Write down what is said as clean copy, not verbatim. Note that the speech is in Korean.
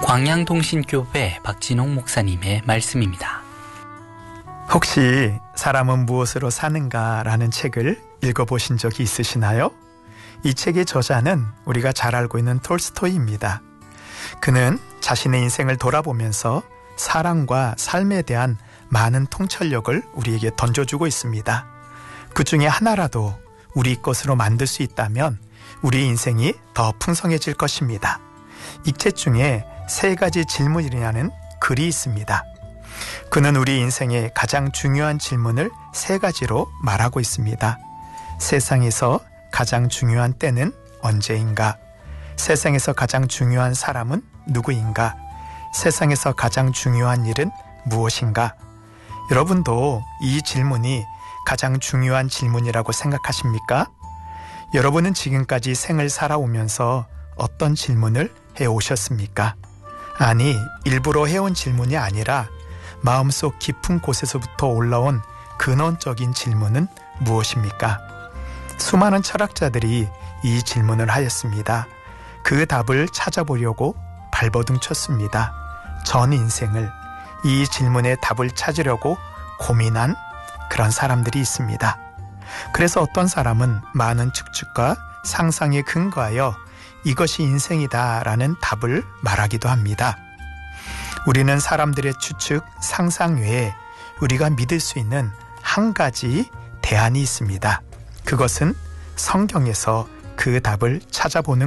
광양동신교회 박진홍 목사님의 말씀입니다. 혹시 사람은 무엇으로 사는가라는 책을 읽어보신 적이 있으시나요? 이 책의 저자는 우리가 잘 알고 있는 톨스토이입니다. 그는 자신의 인생을 돌아보면서 사랑과 삶에 대한 많은 통찰력을 우리에게 던져주고 있습니다. 그 중에 하나라도 우리 것으로 만들 수 있다면 우리 인생이 더 풍성해질 것입니다. 이 책 중에 3가지 질문이라는 글이 있습니다. 그는 우리 인생의 가장 중요한 질문을 3가지로 말하고 있습니다. 세상에서 가장 중요한 때는 언제인가? 세상에서 가장 중요한 사람은 누구인가? 세상에서 가장 중요한 일은 무엇인가? 여러분도 이 질문이 가장 중요한 질문이라고 생각하십니까? 여러분은 지금까지 생을 살아오면서 어떤 질문을 해오셨습니까? 아니, 일부러 해온 질문이 아니라 마음속 깊은 곳에서부터 올라온 근원적인 질문은 무엇입니까? 수많은 철학자들이 이 질문을 하였습니다. 그 답을 찾아보려고 발버둥 쳤습니다. 전 인생을 이 질문의 답을 찾으려고 고민한 그런 사람들이 있습니다. 그래서 어떤 사람은 많은 추측과 상상에 근거하여 이것이 인생이다라는 답을 말하기도 합니다. 우리는 사람들의 추측, 상상 외에 우리가 믿을 수 있는 한 가지 대안이 있습니다. 그것은 성경에서 그 답을 찾아보는